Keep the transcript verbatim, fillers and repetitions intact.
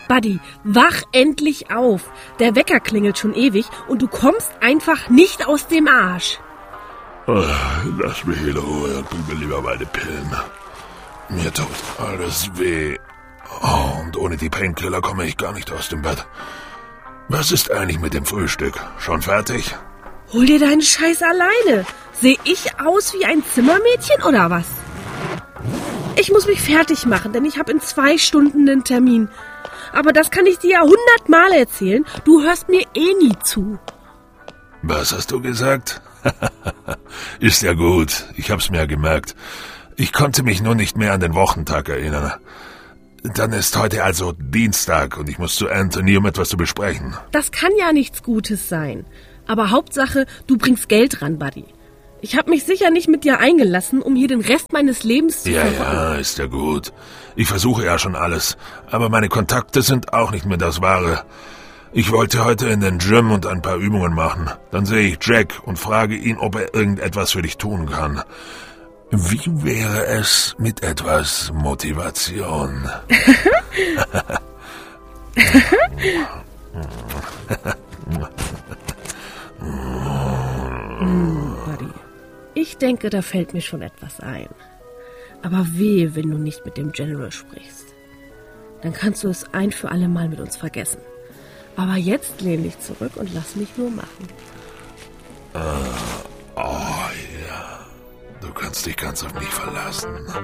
Buddy, wach endlich auf. Der Wecker klingelt schon ewig und du kommst einfach nicht aus dem Arsch. Oh, lass mich in Ruhe und bring mir lieber meine Pillen. Mir tut alles weh. Oh, und ohne die Painkiller komme ich gar nicht aus dem Bett. Was ist eigentlich mit dem Frühstück? Schon fertig? Hol dir deinen Scheiß alleine. Sehe ich aus wie ein Zimmermädchen oder was? Ich muss mich fertig machen, denn ich habe in zwei Stunden einen Termin. Aber das kann ich dir ja hundertmal erzählen. Du hörst mir eh nie zu. Was hast du gesagt? Ist ja gut, ich hab's mir ja gemerkt. Ich konnte mich nur nicht mehr an den Wochentag erinnern. Dann ist heute also Dienstag und ich muss zu Anthony, um etwas zu besprechen. Das kann ja nichts Gutes sein. Aber Hauptsache, du bringst Geld ran, Buddy. Ich habe mich sicher nicht mit dir eingelassen, um hier den Rest meines Lebens zu Ja, verrotten. ja, ist ja gut. Ich versuche ja schon alles. Aber meine Kontakte sind auch nicht mehr das Wahre. Ich wollte heute in den Gym und ein paar Übungen machen. Dann sehe ich Jack und frage ihn, ob er irgendetwas für dich tun kann. Wie wäre es mit etwas Motivation? hm, Buddy. Ich denke, da fällt mir schon etwas ein. Aber wehe, wenn du nicht mit dem General sprichst. Dann kannst du es ein für alle Mal mit uns vergessen. Aber jetzt lehn dich zurück und lass mich nur machen. Uh, oh ja, du kannst dich ganz auf mich verlassen.